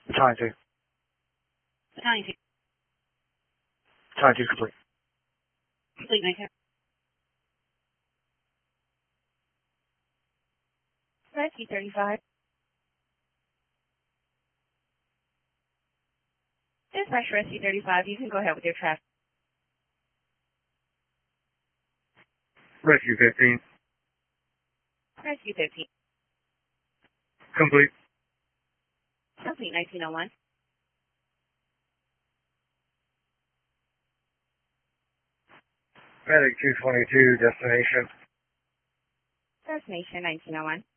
Trying to. Trying to. Trying to complete. Complete my test. Rescue 35. Dispatch Rescue 35, you can go ahead with your traffic. Rescue 15. Rescue 15. Complete. Complete 1901. Medic 222, destination. Destination 1901.